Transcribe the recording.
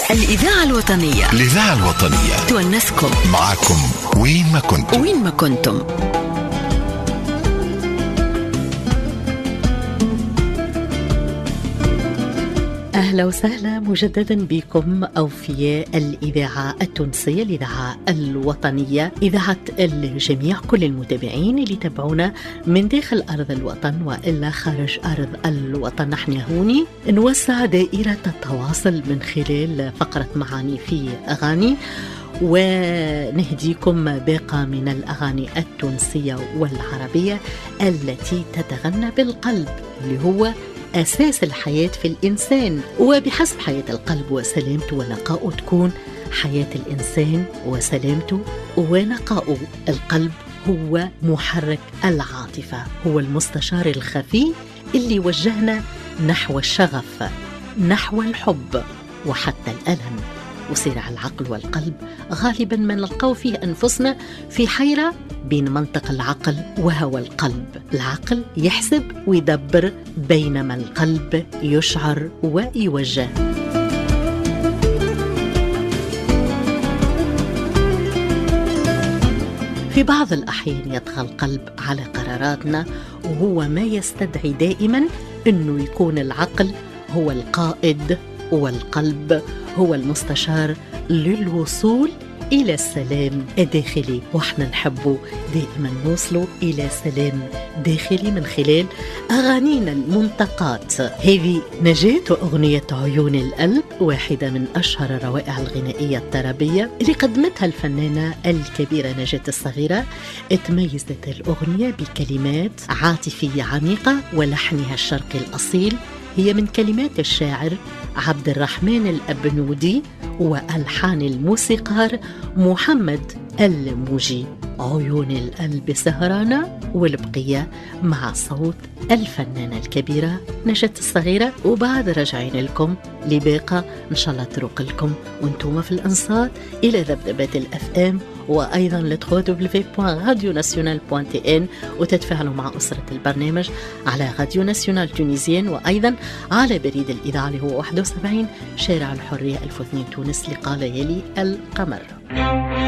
الإذاعة الوطنية. الإذاعة الوطنية تونسكم معكم وين ما كنتم. أهلا وسهلا مجددا بكم أوفياء الإذاعة التونسية، الإذاعة الوطنية، إذاعة الجميع، كل المتابعين اللي تابعونا من داخل أرض الوطن وإلا خارج أرض الوطن. نحن هوني نوسع دائرة التواصل من خلال فقرة معاني في أغاني، ونهديكم باقة من الأغاني التونسية والعربية التي تتغنى بالقلب، اللي هو أساس الحياة في الإنسان. وبحسب حياة القلب وسلامته ونقاؤه تكون حياة الإنسان وسلامته ونقاؤه. القلب هو محرك العاطفة، هو المستشار الخفي اللي يوجهنا نحو الشغف، نحو الحب وحتى الألم. وصراع العقل والقلب غالبا ما نلقاو فيه أنفسنا في حيرة بين منطق العقل وهوى القلب. العقل يحسب ويدبر بينما القلب يشعر ويوجه. في بعض الأحيان يطغى القلب على قراراتنا، وهو ما يستدعي دائما أنه يكون العقل هو القائد والقلب هو المستشار للوصول إلى السلام الداخلي. وإحنا نحبوا دائما نوصلوا إلى سلام داخلي من خلال أغانينا المنتقات. هذه نجاة وأغنية عيون القلب، واحدة من أشهر الروائع الغنائية الطربية اللي قدمتها الفنانة الكبيرة نجاة الصغيرة. تميزت الأغنية بكلمات عاطفية عميقة ولحنها الشرقي الأصيل. هي من كلمات الشاعر عبد الرحمن الأبنودي وألحان الموسيقار محمد الموجي. عيون القلب سهرانة، والبقية مع صوت الفنانة الكبيرة نجاة الصغيرة. وبعد رجعين لكم لباقة إن شاء الله تروق لكم وانتم في الأنصات إلى ذبذبات الأفئام، وأيضا www.radionational.tn، وتتفاعلوا مع أسرة البرنامج على راديو ناسيونال تونيزيان، وأيضا على بريد الإذاعة اللي هو 71 شارع الحرية 1002 تونس، لقاء ليالي القمر.